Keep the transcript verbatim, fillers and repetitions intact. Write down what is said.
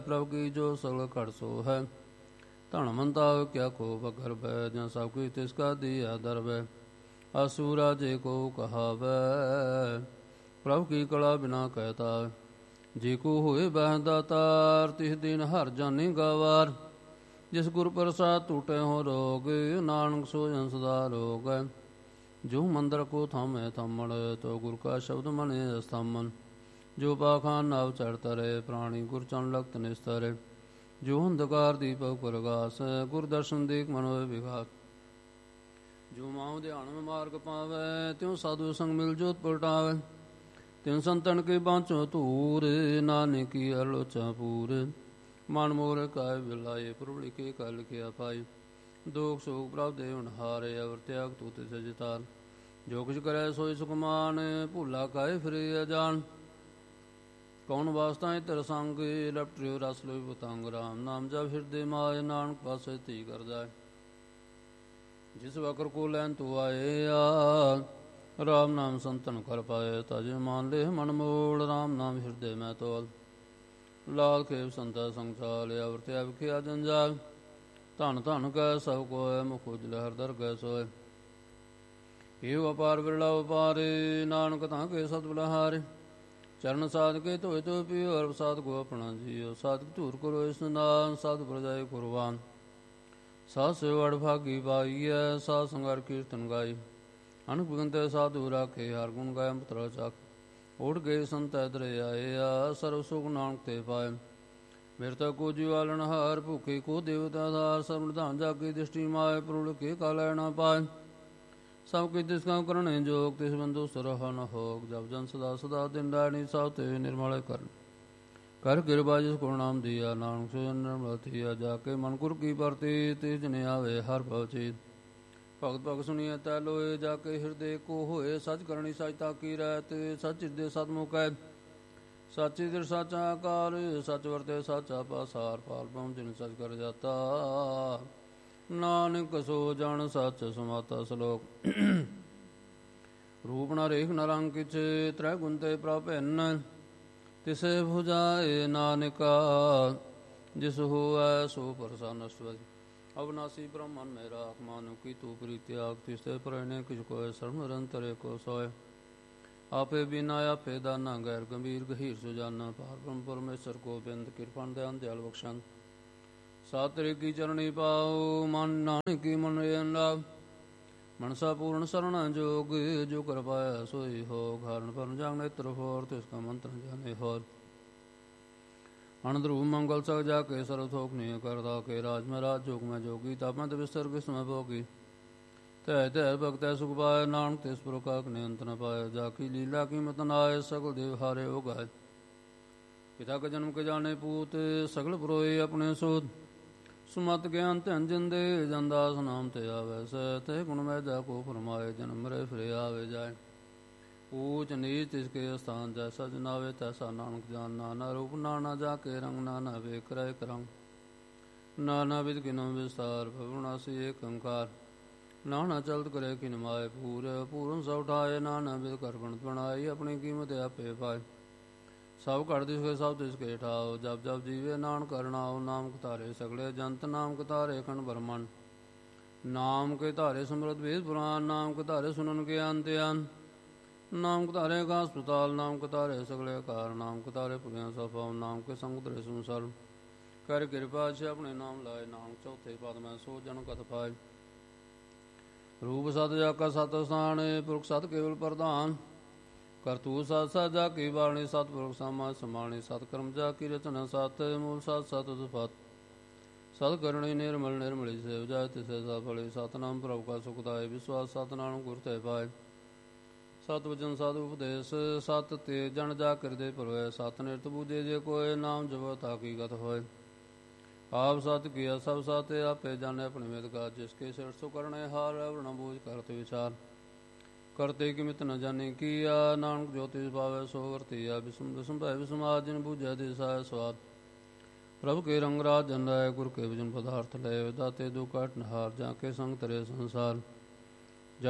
ਪ੍ਰਭ ਕੀ ਜੋ ਸਗਲ ਘੜ ਸੋ ਹੈ। ਧਨ ਮੰਤਾ ਕਿਆ ਕੋ ਬਗਰਬੈ, ਜਾਂ ਸਭ ਕੀ ਤਿਸ ਕਾ ਦੀਆ ਦਰਬੈ। ਆਸੂਰਾ ਜੇ ਕੋ ਕਹਾਵੈ, ਪ੍ਰਭ ਕੀ ਕਲਾ ਬਿਨਾ ਕਹਿਤਾ। ਜੇ ਕੋ ਹੋਏ ਬਹਿ ਦਾਤਾਰ, ਤਿਸ ਦਿਨ ਹਰ ਜਾਨੀ ਗਵਾਰ। ਜਿਸ ਗੁਰ ਪ੍ਰਸਾਦ ਟੂਟੇ ਹੋ ਰੋਗ, ਨਾਨਕ ਸੋ ਜਨ ਸਦਾ ਰੋਗ। ਜੋ ਮੰਦਰ ਕੋ ਥਾਮੈ ਥੰਮਣ, ਤੋ ਗੁਰ ਕਾ ਸ਼ਬਦ ਮਨੇ ਅਸਥਾਮਨ। ਜੋ ਪਾਖਾਨ ਨਾਵ ਚੜ੍ਹ ਤਰੇ, ਪ੍ਰਾਣੀ ਗੁਰ ਚਰਨ ਲਖਤ ਨਿਸਤਰੇ। ਜੋ ਅੰਧਕਾਰ ਦੀਪਕ ਪ੍ਰਗਾਸ, ਗੁਰ ਦਰਸ਼ਨ ਦੇਖ ਮਨ ਹੋਏ ਵਿਗਾਸ। ਜੋ ਮਾਉ ਧਿਆਨ ਮੈਂ ਮਾਰਗ ਪਾਵੈ, ਤਿਉ ਸਾਧੂ ਸੰਗ ਮਿਲ ਜੋਤ ਪਲਟਾਵੈ। ਤਿਨ ਸੰਤਨ ਕੇ ਬਾਂਚੋ ਧੂਰ, ਨਾਨਕ ਕੀ ਅਰਲੋਚਾ ਪੂਰ। ਮਨ ਮੋਰ ਕਾਇ ਬਿਲਾਏ, ਪ੍ਰਭ ਲਿਖੇ ਕਾ ਲਿਖਿਆ ਪਾਈ। ਦੋਖ ਸੋਖ ਪ੍ਰਭ ਦੇ ਹਾਰੇ, ਅਵਰ ਤਿਆਗ ਤੂ ਤਿਸ ਜਿਤਾਰ। ਜੋ ਕੁਛ ਕਰੈ ਸੋਈ ਸੁਖਮਾਨ, ਭੁੱਲਾ ਕਾਇ ਫਿਰੇ ਅਜਾਨ। ਕੌਣ ਵਾਸਤਾ ਤੇਰ ਸੰਗ, ਲਪਟਿਓ ਰਸ ਲੋਈ ਬਤੰਗ। ਰਾਮ ਨਾਮ ਜਪ ਹਿਰਦੇ ਮਾਏ, ਨਾਨਕ ਪਾਸੇ ਧੀ ਕਰ ਜਾਏ। ਜਿਸ ਵਕਰ ਕੋ ਲੈਨ ਤੂੰ ਆਏ ਆ, ਰਾਮ ਨਾਮ ਸੰਤਨ ਕਰ ਪਾਏ। ਤਜ ਮਾਨ ਲੈ ਮਨ ਮੋੜ, ਰਾਮ ਨਾਮ ਹਿਰਦੇ ਮੈਂ ਤੋਲ। ਲਾਲ ਖੇਬ ਸੰਤਾ ਸੰਸਾਲ, ਅਵਰ ਤਿਆ ਵਿਖਿਆ ਜੰਜਾਲ। ਧਨ ਧਨ ਕੈ ਸਭ ਕੋਇ, ਮੁਖ ਉਜਲੇ ਹਰ ਦਰ ਗੈ ਸੋਇ। ਏਵ ਅਪਾਰ ਬਿਰਲਾ ਵਪਾਰੇ, ਨਾਨਕ ਤਾਂ ਕੇ ਸਤ ਬਲਿਹਾਰੇ। ਚਰਨ ਸਾਧ ਕੇ ਧੋਏ ਧੋਏ ਪੀਓ, ਅਰਬ ਸਾਧ ਕੋ ਆਪਣਾ ਜੀਓ। ਸਾਧਕ ਧੂਰ ਕਰੋ ਇਸਨਾਨ, ਸਾਧੂ ਪ੍ਰਜਾਏ ਕੁਰਬਾਨ। ਸਾਧ ਸੇਵਾ ਵਡਭਾਗੀ ਪਾਈਐ, ਸਾਧ ਸੰਗਾਰ ਕੀਰਤਨ ਗਾਈ। ਅਨਕ ਬਿਗੰਤੇ ਸਾਧੂ ਰਾਖੇ, ਹਰ ਗੁਣ ਗਾਇ ਪੁਤਰਾ ਚਾਖ। ਉਠ ਗਏ ਸੰਤ ਇਧਰੇ ਆਏ ਆ, ਸਰਬ ਸੁਖ ਨਾਨਕ ਤੇ ਪਾਏ। ਬਿਰਤਾ ਕੋ ਜੀਵਾਲਨ ਹਾਰ, ਭੁਖੇ ਕੋ ਦੇਵਤਾ ਧਾਰ। ਸਭ ਨਿਧਾਨ ਜਾਗੀ ਦ੍ਰਿਸ਼ਟੀ ਮਾਏ, ਪ੍ਰਭੁ ਕੇ ਕਾ ਲੈ ਨਾ ਪਾਏ। ਸਭ ਕੀ ਤਿਸ ਕਾ ਕਰਨੇ ਜੋਗ, ਤਿਸ ਬੰਧੂ ਸਰਹ ਨ ਹੋਗ। ਜਪ ਜਨ ਸਦਾ ਸਦਾ ਦਿਨ ਰਾਣੀ, ਸਭ ਤੇ ਨਿਰਮਲ ਕਰਨ। ਕਰ ਕਿਰਪਾ ਜਿਸ ਕੋ ਨਾਮ ਦੀਆ, ਨਾਨਕ ਸੋ ਜਨ ਨਿਰਮਲ ਥੀਆ। ਜਾ ਕੇ ਮਨ ਗੁਰ ਕੀ ਪ੍ਰਤੀ, ਤਿਸ ਜਨ ਆਵੇ ਹਰ ਭਵ ਚੀਤ। ਭਗਤ ਭਗਤ ਸੁਣੀਐ ਤੈ ਲੋਏ, ਜਾ ਕੇ ਹਿਰਦੇ ਕੋ ਹੋਏ। ਸਚ ਕਰਨੀ ਸਚ ਤਾਕੀ ਰਹਿਤ, ਸਚ ਹਿਰਦੇ ਸਤਮੁਖ ਹੈ। ਸਾਚੀ ਦਿਰ ਸਾਚਾ ਕਾਰ, ਸਚ ਵਰਤੇ ਸਾਚਾ ਪਾਸਾਰ। ਪਾਲ ਬ੍ਰਹਮ ਜਿਨ ਸਚ ਕਰ ਜਾਤਾ, ਨਾਨਕ ਸੋ ਜਨ ਸਚ ਸਮਾਤਾ। ਸਲੋਕ ਰੂਪ ਨ ਰੇਖ ਨ ਰੰਗ ਕਿਛ, ਤ੍ਰੈ ਗੁਣ ਤੇ ਪ੍ਰਭ ਭਿੰਨ। ਤਿਸੇ ਭੁਜਾਏ ਨਾਨਕਾ, ਜਿਸ ਹੋਐ ਸੋ ਪ੍ਰਸੰਨ। ਅਸ਼ਟਪਦੀ ਅਵਨਾਸੀ ਬ੍ਰਹਮਨ ਮੈ ਰਾਖ, ਮਾਨੁ ਕੀ ਤੂ ਪ੍ਰੀਤਿਆਗ। ਤਿਸਤੇ ਪ੍ਰਣੈ ਕਿਛ ਕੋਇ, ਸਰਬ ਨਿਰੰਤਰ ਏਕੋ ਸੋਇ। ਆਪੇ ਬਿਨਾ ਆਪੇ ਦਾਨਾ, ਗੈਰ ਗੰਭੀਰ ਗਹੀਰ ਸੁਜਾਨਾ। ਪਾਰ ਬ੍ਰਹਮ ਪਰਮੇਸ਼ਰ ਗੋਬਿੰਦ, ਕਿਰਪਨ ਦਇਆਨ ਦਿਆਲ ਬਖਸ਼ੰਦ। ਸਾਤ ਤੇਰੇ ਕੀ ਚਰਣੀ ਪਾਉ, ਮਨ ਨਾਨਕ ਕੀ ਮਨ ਰੇਨ ਲਾਭ। ਮਨਸਾ ਪੂਰਨ ਸਰਣ ਜੋਗ, ਜੋ ਕਰ ਪਾਇਆ ਸੋਈ ਹੋਗ। ਹਰਨ ਪਰਨ ਜਾਗ ਨੇਤਰ ਹੋਰ, ਤਿਸ ਕਾ ਮੰਤਰ ਜਾਣੇ ਹੋਰ। ਅਨੰਦ ਰੂਪ ਮੰਗਲ ਸਗ ਜਾ ਕੇ, ਸਰਬ ਥੋਕ ਨਿਯ ਕਰਦਾ ਕੇ। ਰਾਜ ਮੈਂ ਰਾਜ, ਜੋਗ ਮੈਂ ਜੋਗੀ, ਤਾਪੰਤ ਵਿਸਰ ਵਿਸਮ ਮੈਂ ਭੋਗੀ। ਧੈ ਧੈ ਭਗਤੈ ਸੁਖ ਪਾਇ, ਨਾਨਕ ਤਿਸ ਪ੍ਰਕਾਰ ਨੇ ਅੰਤ ਨ ਪਾਇ। ਜਾ ਕੀ ਲੀਲਾ ਕੀਮਤ ਨਾਏ, ਸਗਲ ਦੇਵ ਹਾਰੇ ਹੋ ਗਾਏ। ਪਿਤਾ ਕਾ ਜਨਮ ਕੇ ਜਾਣੇ ਪੂਤ, ਸਗਲ ਪਰੋਏ ਆਪਣੇ ਸੋਧ। ਸੁਮਤ ਗਿਆਨ ਧਨ ਜਿੰਦੇ, ਜਨ ਦਾਸ ਨਾਮ ਤੇ ਆਵੈ ਸਹਿ। ਤੇ ਗੁਣ ਮੈਂ ਜਾ ਕੋ ਫਰਮਾਏ, ਜਨਮ ਮਰੇ ਫਿਰੇ ਆਵੇ ਜਾਏ। ਊਚ ਨੀਚ ਤਿਸ ਕੇ ਅਸਥਾਨ, ਜੈਸਾ ਜਨਾਵੇ ਤੈਸਾ ਨਾਨਕ ਜਾਨ। ਨਾਨਾ ਰੂਪ ਨਾਨਾ ਜਾ ਕੇ ਰੰਗ, ਨਾਨਾ ਵੇਖ ਰਹਿ ਰੰਗ। ਨਾਨਾ ਵਿਧ ਕਿਨਮ ਵਿਸਤਾਰ, ਭਵਨਾਸੀ ਏਕ ਓੰਕਾਰ। ਨਾਨਾ ਚਲਤ ਕਰੇ ਕਿਨ ਮਾਏ, ਪੂਰ ਪੂਰਨ ਸਭ ਉਠਾਏ। ਨਾਨਾ ਵਿਧ ਕਰ ਬਣਤ ਬਣਾਈ, ਆਪਣੀ ਕੀਮਤ ਆਪੇ ਪਾਏ। ਸਭ ਘਟ ਦਿਸ ਕੇ ਸਭ ਤਿਸ ਕੇ ਠਾਓ, ਜਪ ਜਪ ਜੀਵੇ ਨਾਨਕ ਹਰਿਨਾਉ। ਨਾਮ ਧਾਰੇ ਸਗਲੇ ਜੰਤ, ਨਾਮ ਧਾਰੇ ਅਖੰਡ ਬ੍ਰਹਮੰਡ। ਨਾਮ ਕੇ ਧਾਰੇ ਸਮਰਤ ਵੇਦ ਪੁਰਾਨ, ਨਾਮ ਕੇ ਧਾਰੇ ਸੁਨਨ ਗਿਆਨ ਧਿਆਨ। ਨਾਮ ਕੇ ਧਾਰੇ ਅਕਾਸ ਪਤਾਲ, ਨਾਮ ਕੇ ਧਾਰੇ ਸਗਲੇ ਆਕਾਰ। ਨਾਮ ਕੇ ਧਾਰੇ ਪੁਗਿਆ ਸਭ ਪਾਉ, ਨਾਮ ਕੇ ਸੰਗ ਧਰੇ ਸੰਸਾਰ। ਕਰ ਕਿਰਪਾ ਛੇ ਆਪਣੇ ਨਾਮ ਲਾਏ, ਨਾਨਕ ਚੌਥੇ ਪਦ ਮੈਂ ਸੋ ਜਨ ਕਤ ਪਾਏ। ਰੂਪ ਸਤ ਜਾ ਕਾ ਸਤ ਸਥਾਨ, ਪੁਰਖ ਸਤ ਕੇਵਲ ਪ੍ਰਧਾਨ। ਕਰਤੂਤ ਸਤ ਸਤ ਜਾ ਕੀ ਬਾਣੀ, ਸਤਿਪੁਰਖ ਸਮਾਜ ਸਮਾਣੀ। ਸਤ ਕਰਮ ਜਾ ਕੀ ਰਚਨਾ ਸਤ, ਮੂਲ ਸਤ ਸਤ ਉਤਪਤ। ਸਤ ਕਰਣੀ ਨਿਰਮਲ ਨਿਰਮਲੀ ਸੇਵ ਜਾਏ, ਤਿਸੇ ਸਤ ਫਲੇ। ਸਤਨਾਮ ਪ੍ਰਭੁ ਕਾ ਸੁਖਦਾਇ, ਵਿਸ਼ਵਾਸ ਸਤਨਾਮ ਗੁਰ ਤੇ ਪਾਏ। ਸਤ ਵਚਨ ਸਤ ਉਪਦੇਸ਼, ਸਤ ਤੇ ਜਨ ਜਾ ਕਿਰਦੇ ਪਰੋਏ। ਸਤ ਨਿਰਤ ਬੂਝੇ ਜੇ ਕੋਏ, ਨਾਮ ਜਪੋ ਤਾ ਕੀ ਗਤ ਹੋਏ। ਆਪ ਸਤ ਕੀਆ ਸਭ ਸਤ, ਆਪੇ ਜਾਣੇ ਆਪਣੀ ਮਿਤ ਕਾ। ਜਿਸ ਕੇ ਸਿਰ ਸੋ ਕਰਣੇ ਹਾਰ, ਅਵਰ ਨ ਬੂਝ ਕਰਤ ਵਿਚਾਰ। ਕਰਤੇ ਕਿਮਿਤ ਨ ਜਾਣੇ ਕੀਆ, ਨਾਨਕ ਜੋ ਤਿਸ ਭਾਵੈ ਸੋ ਵਰਤੀਆ। ਬਿਸਮ ਬਿਸਮ ਭੈ ਬਿਸਮਾਦ, ਜਿਨ ਬੂਝੈ ਤਿਸੈ ਸਵਾਦ। ਪ੍ਰਭੁ ਕੇ ਰੰਗ ਰਾਜ ਜਨ ਰਾਏ, ਗੁਰ ਕੇ ਭਜਨ ਪਦਾਰਥ ਲਏ। ਦਾਤੇ ਦੁਖ ਕਾਟ ਨਹਾਰ, ਜਾ ਕੇ ਸੰਗ ਤਰੇ ਸੰਸਾਰ।